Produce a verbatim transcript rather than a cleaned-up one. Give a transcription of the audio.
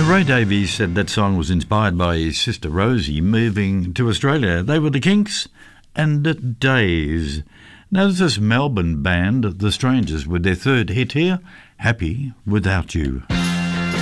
Ray Davies said that song was inspired by his sister Rosie moving to Australia. They were the Kinks and Days. Now there's this Melbourne band, The Strangers, with their third hit here, Happy Without You.